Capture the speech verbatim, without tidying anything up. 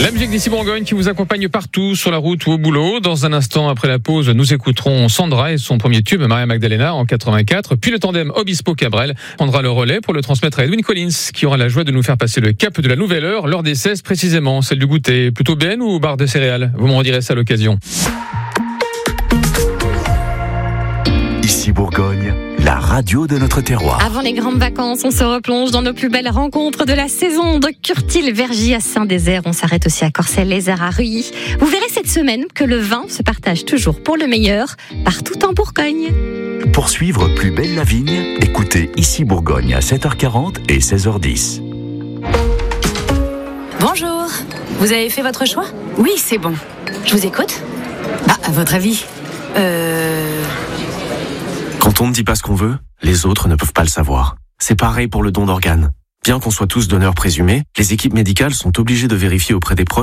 La musique d'ici Bourgogne qui vous accompagne partout sur la route ou au boulot. Dans un instant après la pause, nous écouterons Sandra et son premier tube Maria Magdalena en quatre-vingt-quatre. Puis le tandem Obispo-Cabrel prendra le relais pour le transmettre à Edwin Collins qui aura la joie de nous faire passer le cap de la nouvelle heure, l'heure des seize précisément, celle du goûter. Plutôt B N ou barre de céréales? Vous m'en redirez ça à l'occasion. Ici Bourgogne, la radio de notre terroir. Avant les grandes vacances, on se replonge dans nos plus belles rencontres de la saison. De Curtil-Vergy à Saint-Désert, on s'arrête aussi à Corcelles-les-Arts à Ruilly. Vous verrez cette semaine que le vin se partage toujours pour le meilleur, partout en Bourgogne. Pour suivre Plus belle la vigne, écoutez Ici Bourgogne à sept heures quarante et seize heures dix. Bonjour, vous avez fait votre choix? Oui, c'est bon. Je vous écoute. Ah, à votre avis Euh... Quand on ne dit pas ce qu'on veut, les autres ne peuvent pas le savoir. C'est pareil pour le don d'organes. Bien qu'on soit tous donneurs présumés, les équipes médicales sont obligées de vérifier auprès des proches